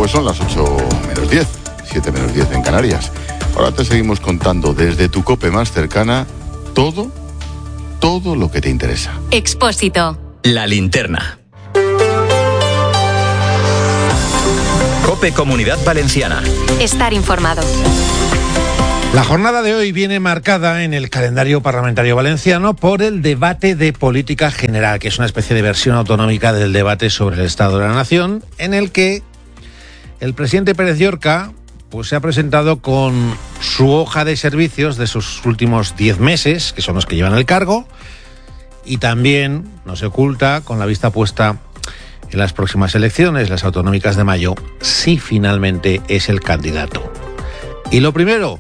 Pues son las 8:10, 7:10 en Canarias. Ahora te seguimos contando desde tu COPE más cercana todo lo que te interesa. Expósito. La linterna. COPE Comunidad Valenciana. Estar informado. La jornada de hoy viene marcada en el calendario parlamentario valenciano por el debate de política general, que es una especie de versión autonómica del debate sobre el Estado de la Nación, en el que el presidente Pérez Llorca pues se ha presentado con su hoja de servicios de sus últimos 10 meses, que son los que llevan el cargo, y también, no se oculta, con la vista puesta en las próximas elecciones, las autonómicas de mayo, si finalmente es el candidato. Y lo primero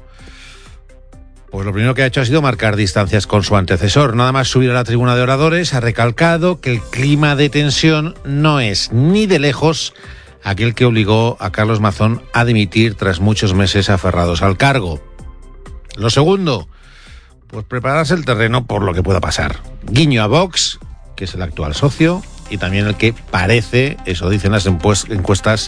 que ha hecho ha sido marcar distancias con su antecesor. Nada más subir a la tribuna de oradores, ha recalcado que el clima de tensión no es ni de lejos aquel que obligó a Carlos Mazón a dimitir tras muchos meses aferrados al cargo. Lo segundo, pues prepararse el terreno por lo que pueda pasar. Guiño a Vox, que es el actual socio, y también el que parece, eso dicen las encuestas,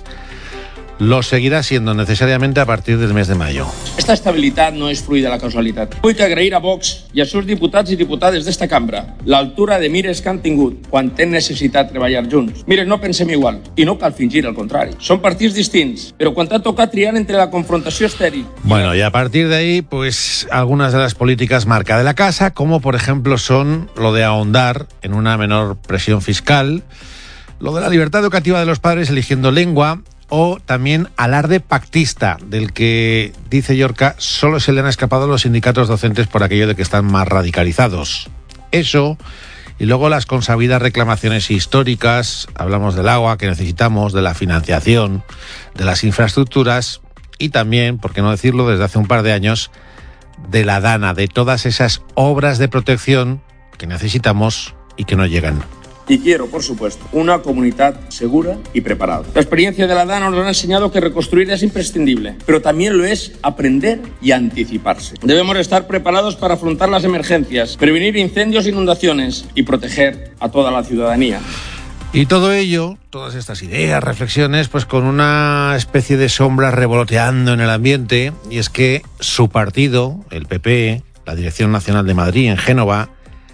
lo seguirá siendo necessàriament a partir del mes de mayo. Esta estabilitat no és fruit de la casualitat. Vull que agrair a Vox i als seus diputats i diputades d'esta cambra l'altura de mires que han tingut quan tenen necessitat de treballar junts. Miren, no pensem igual i no cal fingir el contrari. Són partits distints, però quan t'ha tocat triar entre la confrontació estèril... Bueno, y a partir de ahí, pues algunas de las políticas marca de la casa, como por ejemplo son lo de ahondar en una menor presión fiscal, lo de la libertad educativa de los padres eligiendo lengua, o también alarde pactista, del que, dice Llorca, solo se le han escapado los sindicatos docentes por aquello de que están más radicalizados. Eso, y luego las consabidas reclamaciones históricas, hablamos del agua que necesitamos, de la financiación, de las infraestructuras, y también, por qué no decirlo, desde hace un par de años, de la DANA, de todas esas obras de protección que necesitamos y que no llegan. Y quiero, por supuesto, una comunidad segura y preparada. La experiencia de la DANA nos ha enseñado que reconstruir es imprescindible, pero también lo es aprender y anticiparse. Debemos estar preparados para afrontar las emergencias, prevenir incendios e inundaciones y proteger a toda la ciudadanía. Y todo ello, todas estas ideas, reflexiones, pues con una especie de sombra revoloteando en el ambiente, y es que su partido, el PP, la Dirección Nacional de Madrid en Génova,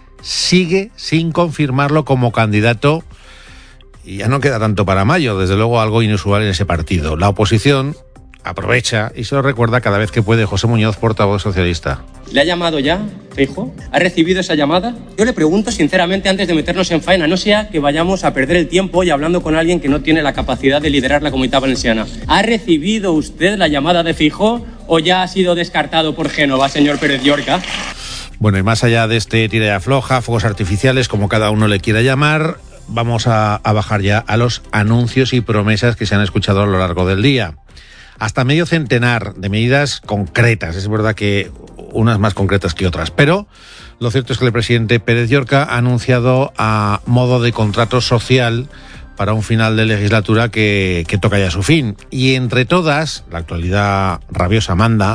sigue sin confirmarlo como candidato, y ya no queda tanto para mayo, desde luego algo inusual en ese partido. La oposición aprovecha y se lo recuerda cada vez que puede José Muñoz, portavoz socialista. ¿Le ha llamado ya, Feijóo? ¿Ha recibido esa llamada? Yo le pregunto sinceramente antes de meternos en faena, no sea que vayamos a perder el tiempo hoy hablando con alguien que no tiene la capacidad de liderar la Comunidad Valenciana. ¿Ha recibido usted la llamada de Feijóo o ya ha sido descartado por Génova, señor Pérez Llorca? Bueno, y más allá de este tira y afloja, fuegos artificiales, como cada uno le quiera llamar, vamos a bajar ya a los anuncios y promesas que se han escuchado a lo largo del día. Hasta medio centenar de medidas concretas, es verdad que unas más concretas que otras, pero lo cierto es que el presidente Pérez Llorca ha anunciado a modo de contrato social para un final de legislatura que toca ya su fin. Y entre todas, la actualidad rabiosa manda,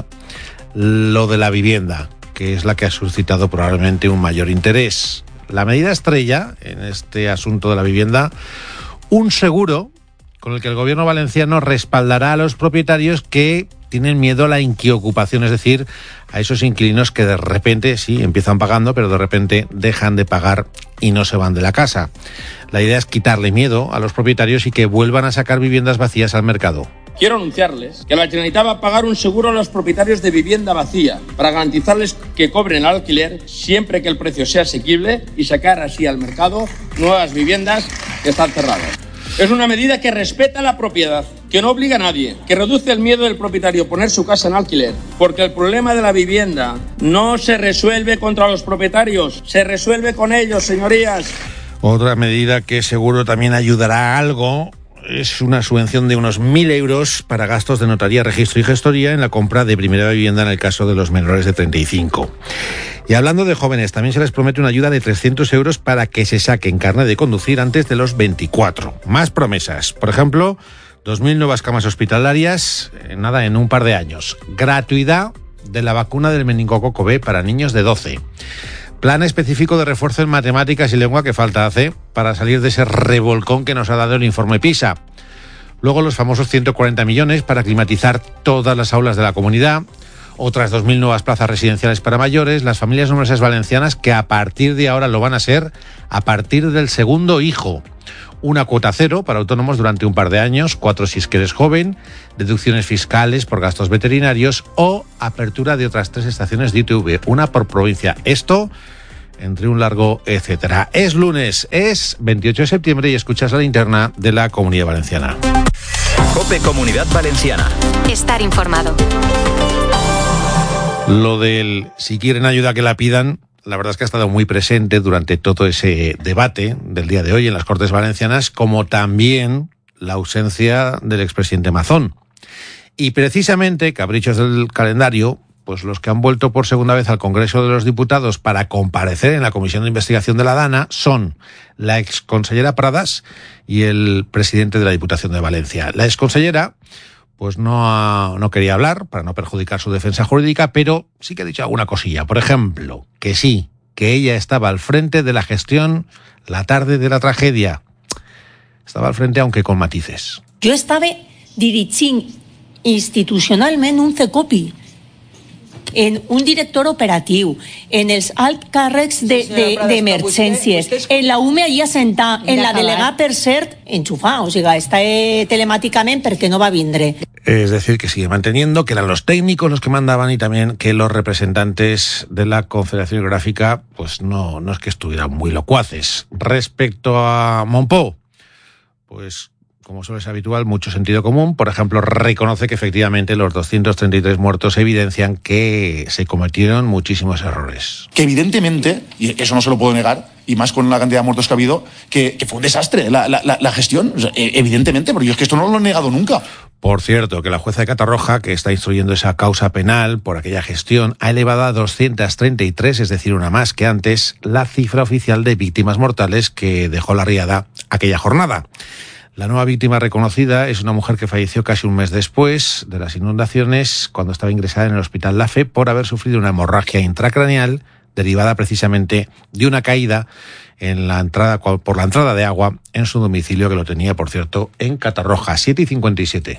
lo de la vivienda, que es la que ha suscitado probablemente un mayor interés. La medida estrella en este asunto de la vivienda, un seguro con el que el gobierno valenciano respaldará a los propietarios que tienen miedo a la inquiocupación, es decir, a esos inquilinos que de repente, sí, empiezan pagando, pero de repente dejan de pagar y no se van de la casa. La idea es quitarle miedo a los propietarios y que vuelvan a sacar viviendas vacías al mercado. Quiero anunciarles que la Generalitat va a pagar un seguro a los propietarios de vivienda vacía para garantizarles que cobren el alquiler siempre que el precio sea asequible y sacar así al mercado nuevas viviendas que están cerradas. Es una medida que respeta la propiedad, que no obliga a nadie, que reduce el miedo del propietario a poner su casa en alquiler, porque el problema de la vivienda no se resuelve contra los propietarios, se resuelve con ellos, señorías. Otra medida que seguro también ayudará a algo es una subvención de unos 1.000 euros para gastos de notaría, registro y gestoría en la compra de primera vivienda en el caso de los menores de 35. Y hablando de jóvenes, también se les promete una ayuda de 300 euros para que se saquen carnet de conducir antes de los 24. Más promesas. Por ejemplo, 2.000 nuevas camas hospitalarias, en un par de años. Gratuidad de la vacuna del meningococo B para niños de 12. Plan específico de refuerzo en matemáticas y lengua que falta hace para salir de ese revolcón que nos ha dado el informe PISA. Luego los famosos 140 millones para climatizar todas las aulas de la comunidad, otras 2.000 nuevas plazas residenciales para mayores, las familias numerosas valencianas que a partir de ahora lo van a ser a partir del segundo hijo. Una cuota cero para autónomos durante un par de años, 4 si es que eres joven, deducciones fiscales por gastos veterinarios o apertura de otras 3 estaciones de ITV, una por provincia. Esto entre un largo etcétera. Es lunes, es 28 de septiembre y escuchas la linterna de la Comunidad Valenciana. COPE Comunidad Valenciana. Estar informado. Lo del si quieren ayuda que la pidan, la verdad es que ha estado muy presente durante todo ese debate del día de hoy en las Cortes Valencianas, como también la ausencia del expresidente Mazón. Y precisamente, caprichos del calendario, pues los que han vuelto por segunda vez al Congreso de los Diputados para comparecer en la Comisión de Investigación de la Dana son la exconsellera Pradas y el presidente de la Diputación de Valencia. La exconsellera pues no quería hablar para no perjudicar su defensa jurídica, pero sí que ha dicho alguna cosilla. Por ejemplo, que sí, que ella estaba al frente de la gestión la tarde de la tragedia. Estaba al frente, aunque con matices. Jo estava dirigint institucionalment un CECOPI, en un director operatiu, en els alts càrrecs d'emergències, en la UME allà assentar, en la delegada, per cert, enxufar, o sigui, està telemàticament perquè no va vindre. Es decir, que sigue manteniendo que eran los técnicos los que mandaban y también que los representantes de la Confederación Hidrográfica pues no es que estuvieran muy locuaces. Respecto a Monpó, pues como suele ser habitual, mucho sentido común. Por ejemplo, reconoce que efectivamente los 233 muertos evidencian que se cometieron muchísimos errores. Que evidentemente, y eso no se lo puedo negar, y más con la cantidad de muertos que ha habido, que fue un desastre la gestión, o sea, evidentemente, porque yo es que esto no lo he negado nunca. Por cierto, que la jueza de Catarroja, que está instruyendo esa causa penal por aquella gestión, ha elevado a 233, es decir, una más que antes, la cifra oficial de víctimas mortales que dejó la riada aquella jornada. La nueva víctima reconocida es una mujer que falleció casi un mes después de las inundaciones, cuando estaba ingresada en el Hospital La Fe por haber sufrido una hemorragia intracraneal derivada precisamente de una caída por la entrada de agua en su domicilio, que lo tenía, por cierto, en Catarroja. 7:57.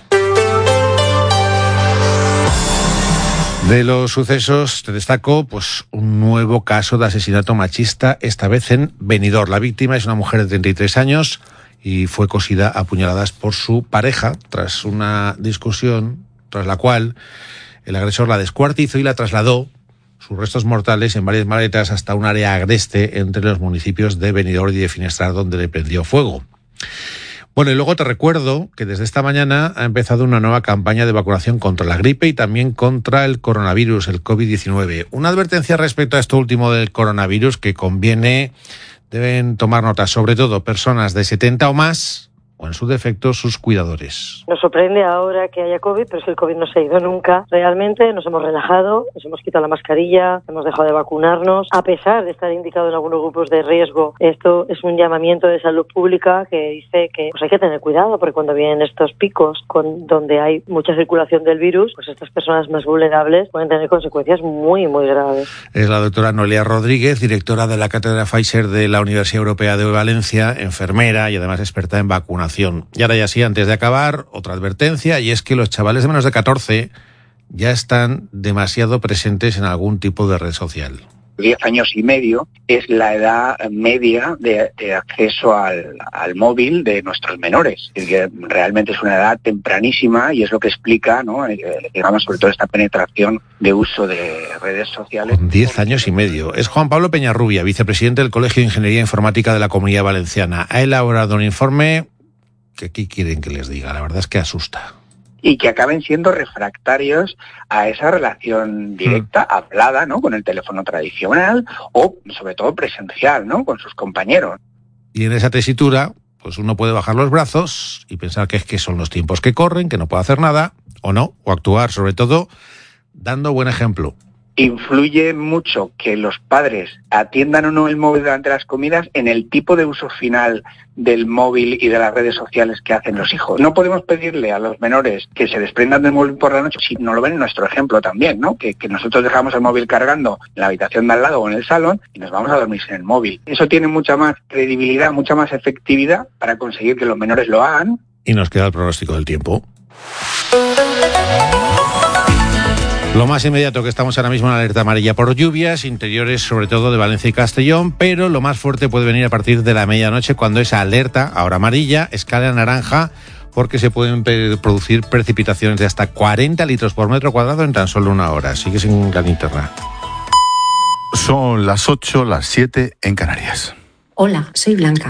De los sucesos te destaco pues un nuevo caso de asesinato machista, esta vez en Benidorm. La víctima es una mujer de 33 años y fue cosida a puñaladas por su pareja tras una discusión tras la cual el agresor la descuartizó y la trasladó, sus restos mortales, en varias maletas hasta un área agreste entre los municipios de Benidorm y de Finestrat, donde le prendió fuego. Bueno, y luego te recuerdo que desde esta mañana ha empezado una nueva campaña de vacunación contra la gripe y también contra el coronavirus, el COVID-19. Una advertencia respecto a esto último del coronavirus que deben tomar nota, sobre todo personas de 70 o más, o en su defecto sus cuidadores. Nos sorprende ahora que haya COVID, pero es que el COVID no se ha ido nunca. Realmente nos hemos relajado, nos hemos quitado la mascarilla, hemos dejado de vacunarnos, a pesar de estar indicado en algunos grupos de riesgo. Esto es un llamamiento de salud pública que dice que pues hay que tener cuidado, porque cuando vienen estos picos donde hay mucha circulación del virus, pues estas personas más vulnerables pueden tener consecuencias muy, muy graves. Es la doctora Noelia Rodríguez, directora de la cátedra Pfizer de la Universidad Europea de Valencia, enfermera y además experta en vacunación. Y ahora ya sí, antes de acabar, otra advertencia, y es que los chavales de menos de 14 ya están demasiado presentes en algún tipo de red social. 10 años y medio es la edad media de acceso al móvil de nuestros menores. Es que realmente es una edad tempranísima y es lo que explica, ¿no?, digamos, sobre todo esta penetración de uso de redes sociales. 10 años y medio. Es Juan Pablo Peñarrubia, vicepresidente del Colegio de Ingeniería Informática de la Comunidad Valenciana. Ha elaborado un informe que aquí quieren que les diga, la verdad es que asusta. Y que acaben siendo refractarios a esa relación directa, hablada, ¿no?, con el teléfono tradicional o, sobre todo, presencial, ¿no?, con sus compañeros. Y en esa tesitura, pues uno puede bajar los brazos y pensar que es que son los tiempos que corren, que no puede hacer nada, o no, o actuar, sobre todo, dando buen ejemplo. Influye mucho que los padres atiendan o no el móvil durante las comidas en el tipo de uso final del móvil y de las redes sociales que hacen los hijos. No podemos pedirle a los menores que se desprendan del móvil por la noche si no lo ven en nuestro ejemplo también, ¿no? Que nosotros dejamos el móvil cargando en la habitación de al lado o en el salón y nos vamos a dormir sin el móvil. Eso tiene mucha más credibilidad, mucha más efectividad para conseguir que los menores lo hagan. Y nos queda el pronóstico del tiempo. Lo más inmediato, que estamos ahora mismo en alerta amarilla por lluvias, interiores sobre todo de Valencia y Castellón, pero lo más fuerte puede venir a partir de la medianoche, cuando esa alerta, ahora amarilla, escala a naranja, porque se pueden producir precipitaciones de hasta 40 litros por metro cuadrado en tan solo una hora. Sigue sin la linterna. Son las 8, las 7 en Canarias. Hola, soy Blanca.